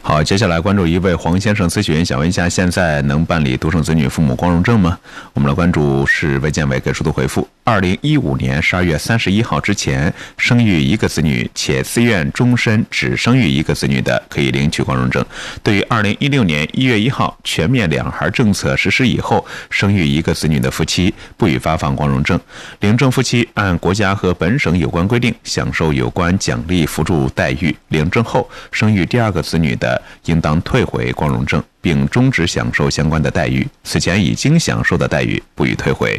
好，接下来关注一位黄先生咨询，想问一下，现在能办理独生子女父母光荣证吗？我们来关注是卫健委给出的回复：2015年12月31号之前生育一个子女且自愿终身只生育一个子女的，可以领取光荣证。对于2016年1月1号全面两孩政策实施以后生育一个子女的夫妻，不予发放光荣证。领证夫妻按国家和本省有关规定享受有关奖励辅助待遇，领证后生育第二个子女的，应当退回光荣证，并终止享受相关的待遇。此前已经享受的待遇不予退回。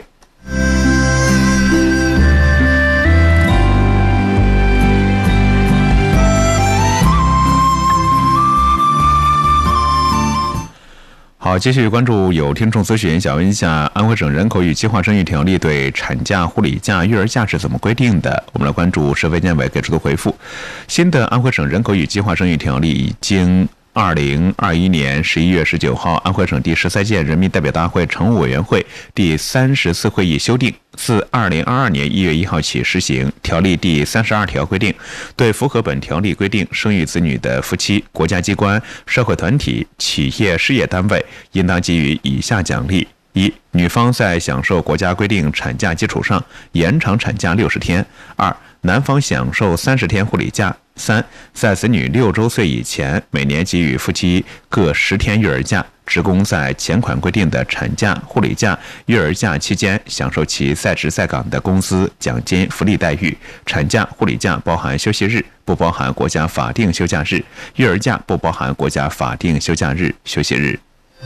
好，继续关注有听众咨询，想问一下，安徽省人口与计划生育条例对产假、护理假、育儿假是怎么规定的？我们来关注是卫健委给出的回复。新的安徽省人口与计划生育条例已经2021年11月19号安徽省第13届人民代表大会常务委员会第30次会议修订，自2022年1月1号起施行。条例第32条规定，对符合本条例规定生育子女的夫妻、国家机关、社会团体、企业事业单位，应当给予以下奖励：一、女方在享受国家规定产假基础上延长产假60天；二、男方享受30天护理假；三、在子女6周岁以前，每年给予夫妻各10天育儿假。职工在前款规定的产假、护理假、育儿假期间，享受其在职在岗的工资、奖金、福利待遇。产假、护理假包含休息日，不包含国家法定休假日；育儿假不包含国家法定休假日、休息日。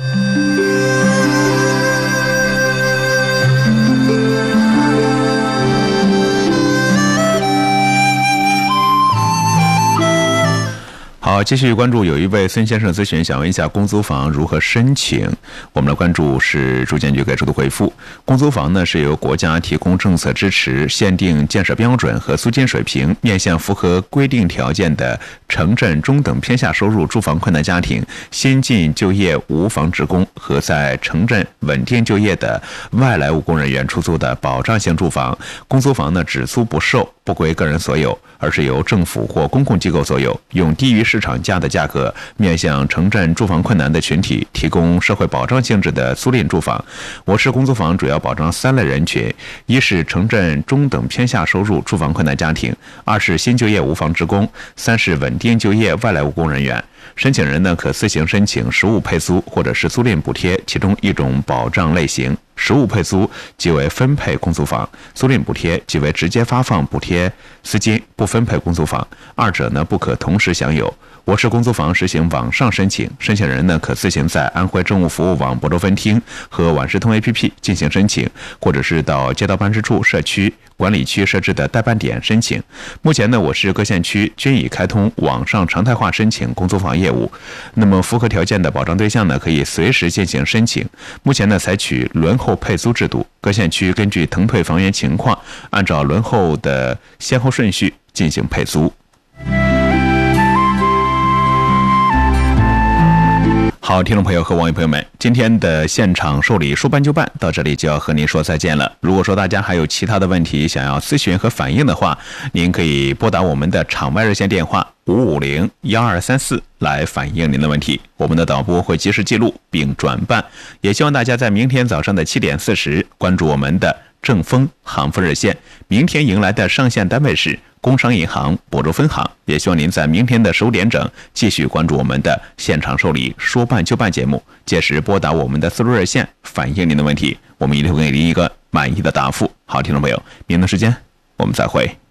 好，继续关注有一位孙先生咨询，想问一下公租房如何申请？我们来关注是住建局给出的回复。公租房呢，是由国家提供政策支持，限定建设标准和租金水平，面向符合规定条件的城镇中等偏下收入住房困难家庭、新进就业无房职工和在城镇稳定就业的外来务工人员出租的保障性住房。公租房呢，只租不售，不归个人所有，而是由政府或公共机构所有，用低于市场价的价格面向城镇住房困难的群体提供社会保障性质的租赁住房。我市公租房主要保障3类人群：一是城镇中等偏下收入住房困难家庭；二是新就业无房职工；三是稳定就业外来务工人员。申请人呢，可自行申请实物配租或者是租赁补贴其中一种保障类型。实物配租即为分配公租房，租赁补贴即为直接发放补贴资金不分配公租房，二者呢不可同时享有。我市公租房实行网上申请，申请人呢可自行在安徽政务服务网亳州分厅和晚视通 APP 进行申请，或者是到街道办事处、社区管理区设置的代办点申请。目前呢，我市各县区均已开通网上常态化申请公租房业务。那么符合条件的保障对象呢，可以随时进行申请。目前呢，采取轮候配租制度，各县区根据腾退房源情况，按照轮候的先后顺序进行配租。好，听众朋友和网友朋友们，今天的现场受理说办就办到这里就要和您说再见了。如果说大家还有其他的问题想要咨询和反映的话，您可以拨打我们的场外热线电话550-1234来反映您的问题，我们的导播会及时记录并转办。也希望大家在明天早上的7点40关注我们的正丰行富热线，明天迎来的上线单位是工商银行亳州分行。也希望您在明天的15点整继续关注我们的现场受理说办就办节目，届时拨打我们的4路热线反映您的问题，我们一定会给您一个满意的答复。好，听众朋友，明天时间我们再会。